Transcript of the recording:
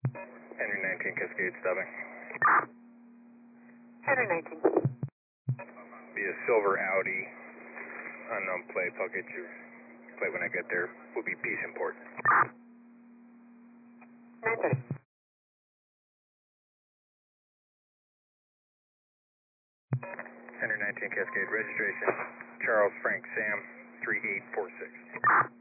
Henry 19 Cascade stopping. Henry 19. Be a silver Audi, unknown plate. I'll get you plate when I get there. Will be Peace Import. 930. Henry 19 Cascade registration. Charles Frank Sam 3846.